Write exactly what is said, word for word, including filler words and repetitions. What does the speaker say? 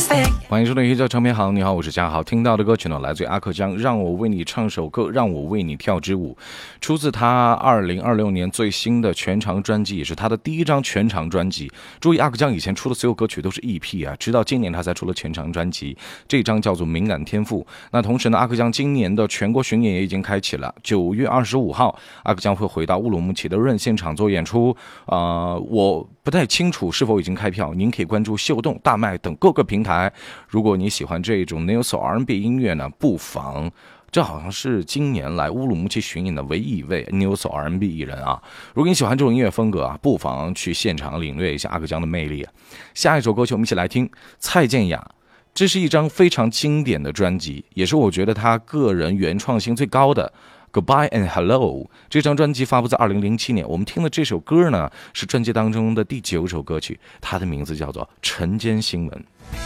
欢迎收听一叫唱片行，你好，我是嘉豪。听到的歌曲呢，来自于阿克江，让我为你唱首歌，让我为你跳支舞，出自他二零二六年最新的全长专辑，也是他的第一张全长专辑。注意，阿克江以前出的所有歌曲都是 E P 啊，直到今年他才出了全长专辑，这张叫做《敏感天赋》。那同时呢，阿克江今年的全国巡演也已经开启了，九月二十五号，阿克江会回到乌鲁木齐的润现场做演出。呃，我不太清楚是否已经开票，您可以关注秀动、大麦等各个平台。如果你喜欢这种 Neo Soul R and B 音乐呢，不妨，这好像是今年来乌鲁木齐巡演的唯一一位 Neo Soul R and B 艺人啊。如果你喜欢这种音乐风格啊，不妨去现场领略一下阿克江的魅力啊。下一首歌曲我们一起来听蔡健雅，这是一张非常经典的专辑，也是我觉得他个人原创性最高的。Goodbye and Hello 这张专辑发布在二零零七年，我们听的这首歌呢是专辑当中的第九首歌曲，它的名字叫做《晨间新闻》。